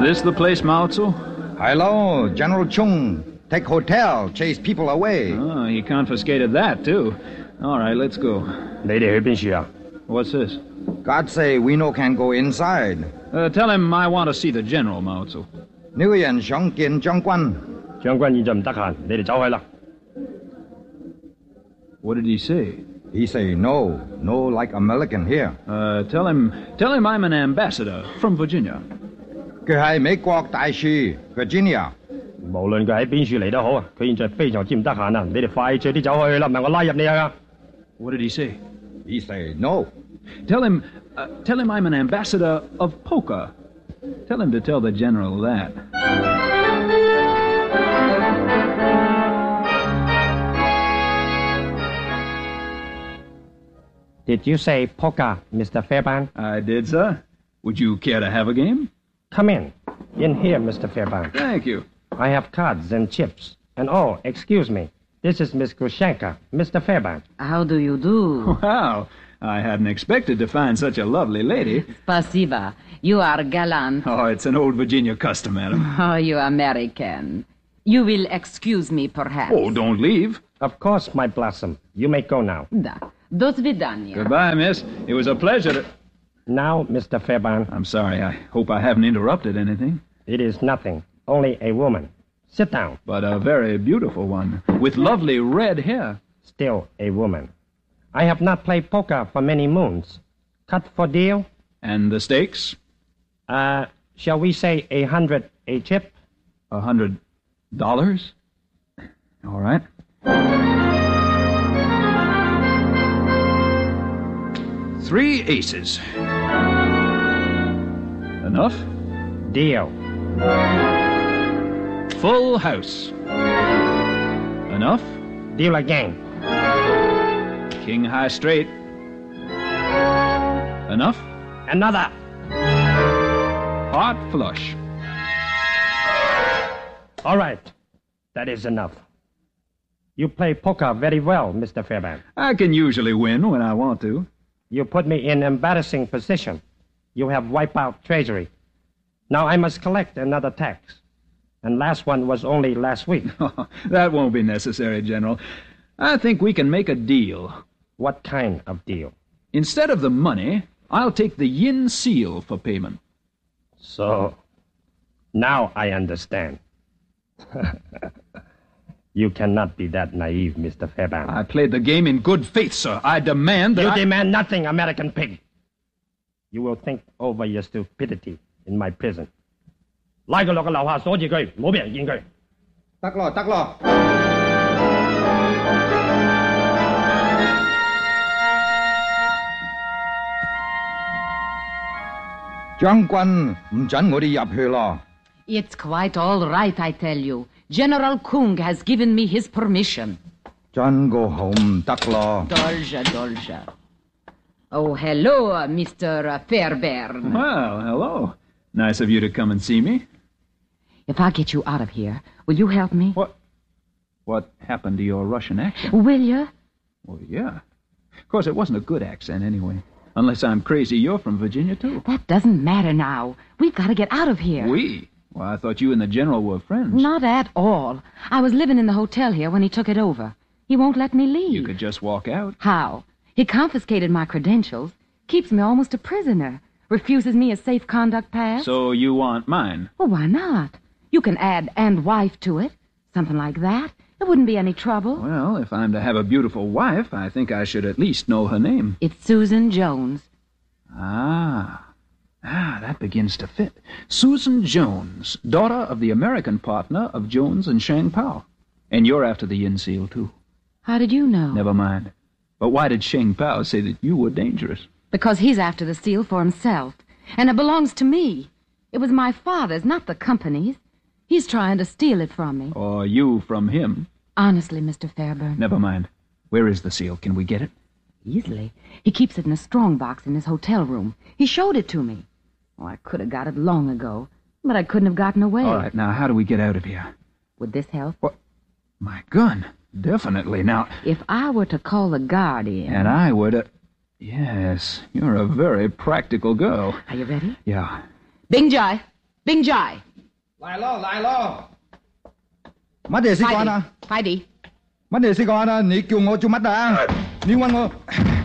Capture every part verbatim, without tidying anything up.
this the place, Mao Tzu? Hello, General Chung. Take hotel, chase people away. Oh, he confiscated that, too. All right, let's go. What's this? God say we no can go inside. Uh, tell him I want to see the general, Mao Tzu. 呢個人想見將軍。 將軍現在唔得閒，你哋走開啦。 What did he say? He say no, no like American here. Uh, tell him, tell him I'm an ambassador from Virginia. 佢係美國大使 Virginia。 無論佢喺邊處嚟都好啊，佢現在非常之唔得閒啊！你哋快脆啲走開啦，唔係我拉入你啊！ What did he say? He say no. Tell him, uh, tell him I'm an ambassador of poker. Tell him to tell the general that. Did you say poker, Mister Fairbairn? I did, sir. Would you care to have a game? Come in. In here, Mister Fairbairn. Thank you. I have cards and chips. And oh, excuse me. This is Miss Grushenka, Mister Fairbairn. How do you do? Wow. I hadn't expected to find such a lovely lady. Spasiba. You are gallant. Oh, it's an old Virginia custom, madam. Oh, you American. You will excuse me, perhaps. Oh, don't leave. Of course, my blossom. You may go now. Da. Do svidaniya. Goodbye, miss. It was a pleasure to... Now, Mister Fairbairn. I'm sorry. I hope I haven't interrupted anything. It is nothing. Only a woman. Sit down. But a very beautiful one, with lovely red hair. Still a woman. I have not played poker for many moons. Cut for deal? And the stakes? Uh, shall we say a hundred a chip? A hundred dollars? All right. Three aces. Enough? Deal. Full house. Enough? Deal again. King high straight. Enough? Another. Heart flush. All right. That is enough. You play poker very well, Mister Fairbairn. I can usually win when I want to. You put me in embarrassing position. You have wiped out treasury. Now I must collect another tax. And last one was only last week. That won't be necessary, General. I think we can make a deal. What kind of deal? Instead of the money, I'll take the yin seal for payment. So, now I understand. You cannot be that naive, Mister Fairbairn. I played the game in good faith, sir. I demand that You I... demand nothing, American pig. You will think over your stupidity in my prison. 拉佢落個樓下鎖住佢，唔好俾人見佢。 得咯，得咯。將軍唔准我哋入去咯。 It's quite all right, I tell you. General Kung has given me his permission. 真個好唔得咯。 Dolja, dolja. Oh, hello, uh, Mister Fairbairn. Well, hello. Nice of you to come and see me. If I get you out of here, will you help me? What? What happened to your Russian accent? Will you? Well, yeah. Of course, it wasn't a good accent anyway. Unless I'm crazy, you're from Virginia, too. That doesn't matter now. We've got to get out of here. We? Well, I thought you and the general were friends. Not at all. I was living in the hotel here when he took it over. He won't let me leave. You could just walk out. How? He confiscated my credentials, keeps me almost a prisoner, refuses me a safe conduct pass. So you want mine? Well, why not? You can add "and wife" to it. Something like that. It wouldn't be any trouble. Well, if I'm to have a beautiful wife, I think I should at least know her name. It's Susan Jones. Ah. Ah, that begins to fit. Susan Jones, daughter of the American partner of Jones and Shang Pao. And you're after the yin seal, too. How did you know? Never mind. But why did Shang Pao say that you were dangerous? Because he's after the seal for himself. And it belongs to me. It was my father's, not the company's. He's trying to steal it from me. Or you from him. Honestly, Mister Fairbairn. Never mind. Where is the seal? Can we get it? Easily. He keeps it in a strong box in his hotel room. He showed it to me. Oh, I could have got it long ago, but I couldn't have gotten away. All right, now how do we get out of here? Would this help? What? My gun. Definitely. Now... If I were to call the guardian... And I were to... Yes, you're a very practical girl. Are you ready? Yeah. Bing Jai. Bing Jai. 嚟咯，嚟咯。乜嘢事幹啊？ 快啲。 乜嘢事幹啊？你叫我做乜啊？你問我。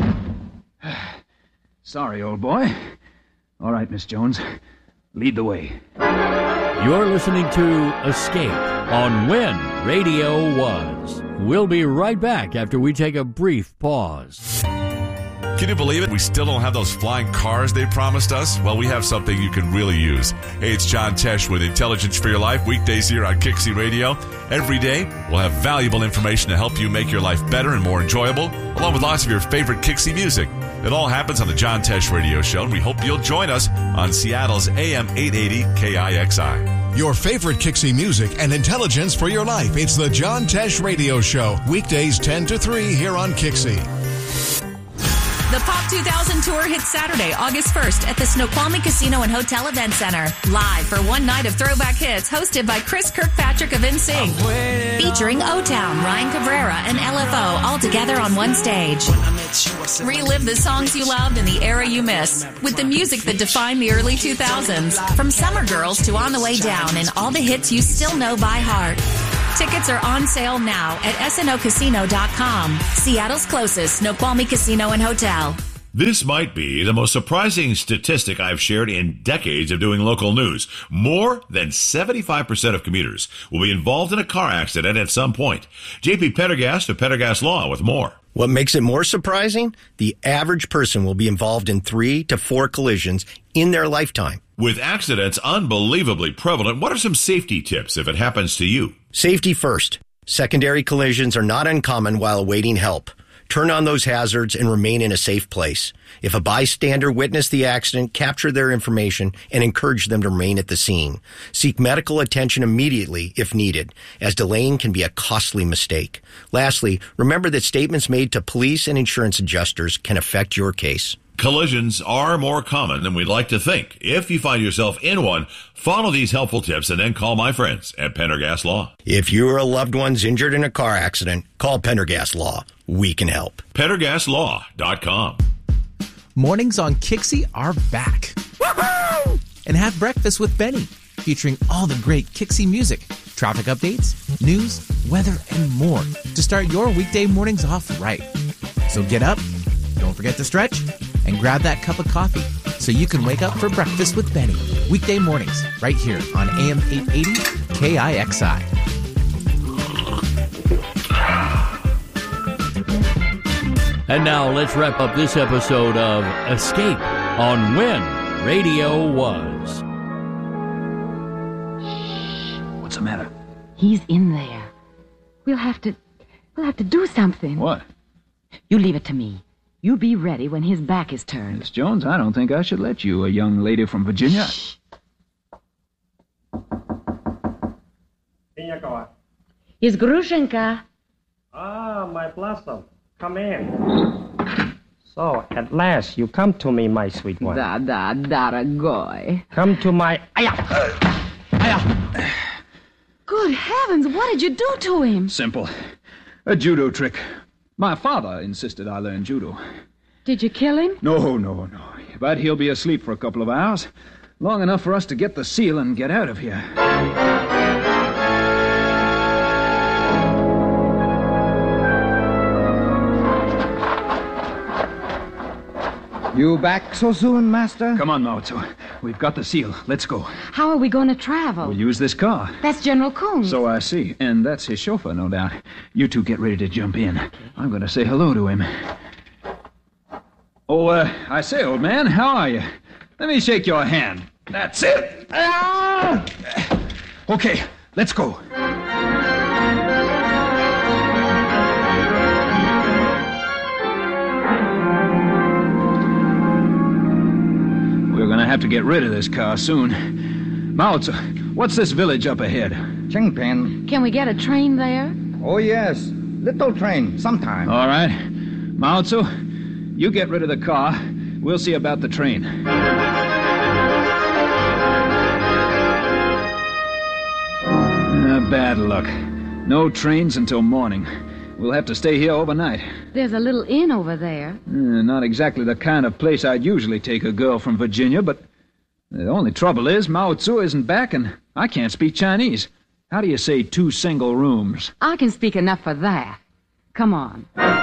Sorry, old boy. All right, Miss Jones. Lead the way. You're listening to Escape on When Radio Was. We'll be right back after we take a brief pause. Can you believe it? We still don't have those flying cars they promised us? Well, we have something you can really use. Hey, it's John Tesh with Intelligence for Your Life, weekdays here on Kixie Radio. Every day, we'll have valuable information to help you make your life better and more enjoyable, along with lots of your favorite Kixie music. It all happens on the John Tesh Radio Show, and we hope you'll join us on Seattle's A M eight eighty K I X I. Your favorite Kixie music and intelligence for your life. It's the John Tesh Radio Show, weekdays ten to three here on Kixie. The Pop two thousand Tour hits Saturday, August first at the Snoqualmie Casino and Hotel Event Center. Live for one night of throwback hits hosted by Chris Kirkpatrick of N Sync. Featuring O-Town, Ryan Cabrera, and L F O all together on one stage. Relive the songs you loved and the era you miss with the music that defined the early two thousands. From Summer Girls to On the Way Down and all the hits you still know by heart. Tickets are on sale now at S N O casino dot com, Seattle's closest Snoqualmie Casino and Hotel. This might be the most surprising statistic I've shared in decades of doing local news. More than seventy-five percent of commuters will be involved in a car accident at some point. J P Pendergast of Pendergast Law with more. What makes it more surprising? The average person will be involved in three to four collisions in their lifetime. With accidents unbelievably prevalent, what are some safety tips if it happens to you? Safety first. Secondary collisions are not uncommon while awaiting help. Turn on those hazards and remain in a safe place. If a bystander witnessed the accident, capture their information and encourage them to remain at the scene. Seek medical attention immediately if needed, as delaying can be a costly mistake. Lastly, remember that statements made to police and insurance adjusters can affect your case. Collisions are more common than we'd like to think. If you find yourself in one, follow these helpful tips and then call my friends at Pendergast Law. If you or a loved one's injured in a car accident, call Pendergast Law. We can help. Pendergast Law dot com. Mornings on Kixie are back. Woohoo! And have breakfast with Benny, featuring all the great Kixie music, traffic updates, news, weather, and more to start your weekday mornings off right. So get up, don't forget to stretch, and grab that cup of coffee so you can wake up for breakfast with Benny. Weekday mornings, right here on A M eight eighty K I X I. And now let's wrap up this episode of Escape on When Radio Was. What's the matter? He's in there. We'll have to... We'll have to do something. What? You leave it to me. You be ready when his back is turned. Miss Jones, I don't think I should let you, a young lady from Virginia. Shh. Here you go. Is Grushenka. Ah, my blossom. Come in. So, at last, you come to me, my sweet one. Da, da, daragoy. Come to my... Aya! Aya! Good heavens, what did you do to him? Simple. A judo trick. My father insisted I learn judo. Did you kill him? No, no, no. But he'll be asleep for a couple of hours. Long enough for us to get the seal and get out of here. You back so soon, Master? Come on, Mao Tzu. We've got the seal. Let's go. How are we going to travel? We'll use this car. That's General Coons. So I see. And that's his chauffeur, no doubt. You two get ready to jump in. Okay. I'm going to say hello to him. Oh, uh, I say, old man, how are you? Let me shake your hand. That's it. Ah! Okay, let's go. We're going to have to get rid of this car soon. Mao Tzu, what's this village up ahead? Chengpen. Can we get a train there? Oh, yes. Little train, sometime. All right. Mao Tzu, you get rid of the car. We'll see about the train. Uh, bad luck. No trains until morning. We'll have to stay here overnight. There's a little inn over there. Uh, not exactly the kind of place I'd usually take a girl from Virginia, but... The only trouble is Mao Tzu isn't back, and I can't speak Chinese. How do you say two single rooms? I can speak enough for that. Come on.